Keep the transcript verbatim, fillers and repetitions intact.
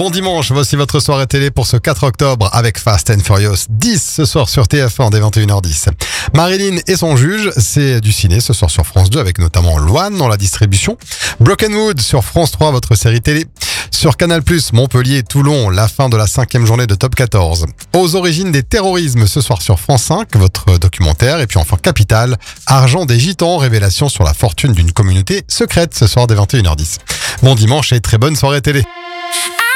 Bon dimanche, voici votre soirée télé pour ce quatre octobre avec Fast and Furious dix ce soir sur T F un dès vingt et une heures dix. Marilyn et son juge, c'est du ciné ce soir sur France deux avec notamment Loane dans la distribution. Broken Wood sur France trois, votre série télé. Sur Canal+, Montpellier-Toulon, la fin de la cinquième journée de Top quatorze. Aux origines des terrorismes ce soir sur France cinq, votre documentaire. Et puis enfin Capital, Argent des Gitans, révélation sur la fortune d'une communauté secrète ce soir dès vingt et une heures dix. Bon dimanche et très bonne soirée télé.